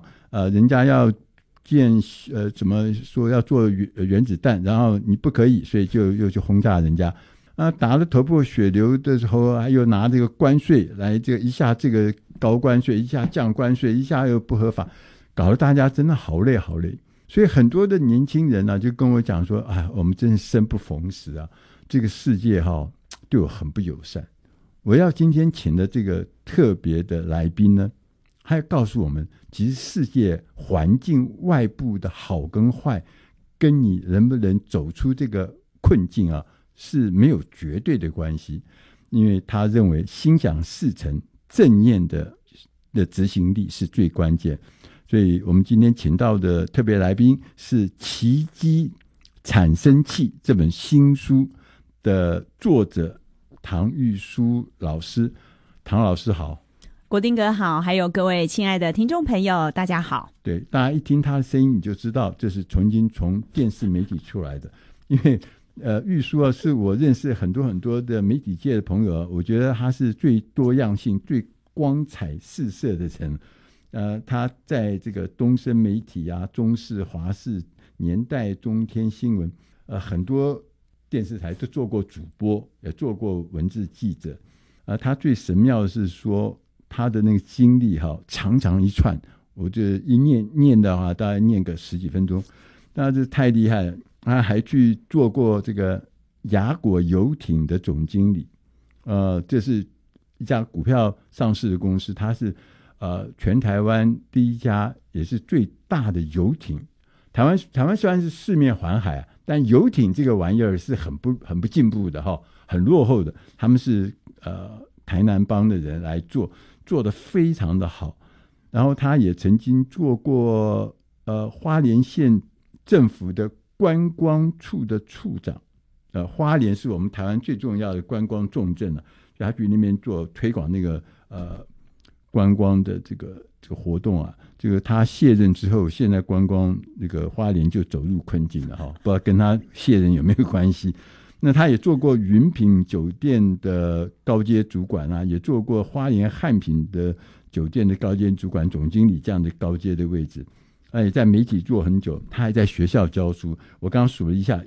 人家要怎么说要做原子弹，然后你不可以，所以就又去轰炸人家打了头破血流的时候，还有拿这个关税来这个一下这个高关税，一下降关税，一下又不合法，搞得大家真的好累好累。所以很多的年轻人就跟我讲说，我们真是生不逢时这个世界对我很不友善。我要今天请的这个特别的来宾呢，他要告诉我们，其实世界环境外部的好跟坏，跟你能不能走出这个困境是没有绝对的关系。因为他认为心想事成，正念的执行力是最关键。所以我们今天请到的特别来宾是《奇迹产生器》这本新书的作者唐玉书老师。唐老师好。 国丁哥好，还有各位亲爱的听众朋友大家好。 对，大家一听他的声音你就知道这是曾经从电视媒体出来的。因为玉书是我认识很多很多的媒体界的朋友，我觉得他是最多样性最光彩四射的人。他在这个东森媒体中视、华视、年代、中天新闻很多电视台都做过主播，也做过文字记者。他最神妙的是说他的那个经历长长一串，我就一念的话大概念个10几分钟，那这太厉害了。他还去做过这个雅果游艇的总经理，这是一家股票上市的公司，他是全台湾第一家也是最大的游艇。台湾虽然是四面环海但游艇这个玩意儿是很不进步的很落后的。他们是台南帮的人来做得非常的好。然后他也曾经做过花莲县政府的观光处的处长。花莲是我们台湾最重要的观光重镇所以他去那边做推广那个观光的这个活动这个他卸任之后，现在观光那个花莲就走入困境了不知道跟他卸任有没有关系。那他也做过云品酒店的高阶主管也做过花莲汉品的酒店的高阶主管、总经理这样的高阶的位置。也在媒体做很久，他还在学校教书。我刚刚数了一下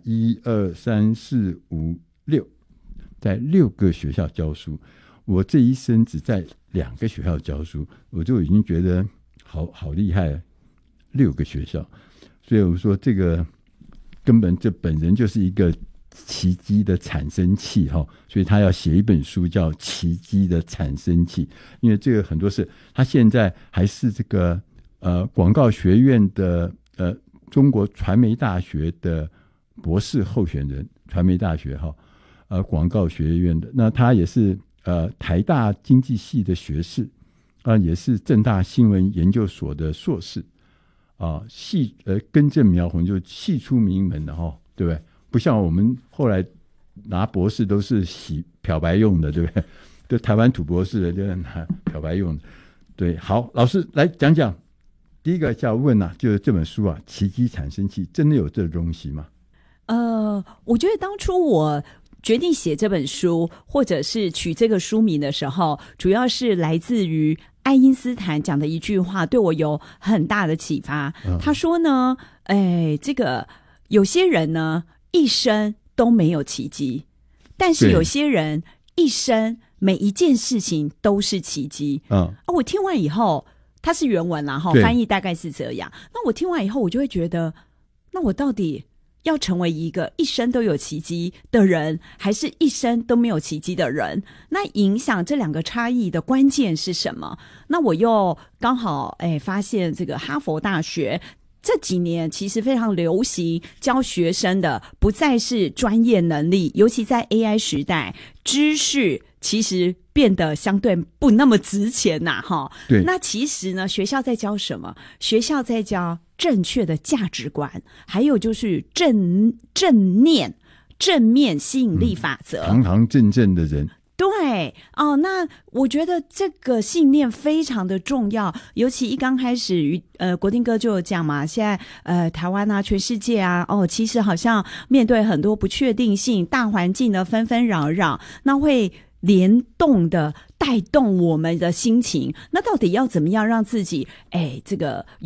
，1、2、3、4、5、6，在6个学校教书。我这一生只在2个学校教书，我就已经觉得好厉害了，6个学校。所以我说这个根本这本人就是一个奇迹的产生器所以他要写一本书叫《奇迹的产生器》。因为这个很多事，他现在还是这个广告学院的中国传媒大学的博士候选人，传媒大学广告学院的。那他也是台大经济系的学士也是政大新闻研究所的硕士根正苗红，就系出名门的对不对？不像我们后来拿博士都是漂白用的，对不对？就台湾土博士的就拿漂白用的。对，好，老师来讲讲。第一个要问就是这本书《奇迹产生器》真的有这东西吗？ 我觉得当初我决定写这本书或者是取这个书名的时候，主要是来自于爱因斯坦讲的一句话，对我有很大的启发。他说呢这个有些人呢一生都没有奇迹，但是有些人一生每一件事情都是奇迹。我听完以后，它是原文啦翻译大概是这样。那我听完以后，我就会觉得，那我到底要成为一个一生都有奇迹的人，还是一生都没有奇迹的人？那影响这两个差异的关键是什么？那我又刚好发现这个哈佛大学这几年其实非常流行教学生的不再是专业能力，尤其在 AI 时代，知识其实变得相对不那么值钱对。 那其实呢，学校在教什么？学校在教正确的价值观，还有就是正面吸引力法则。 堂堂正正的人。 对那我觉得这个信念非常的重要，尤其一刚开始国丁哥就有讲嘛，现在台湾全世界其实好像面对很多不确定性，大环境的纷纷扰扰，那会联动的带动我们的心情。那到底要怎么样让自己这个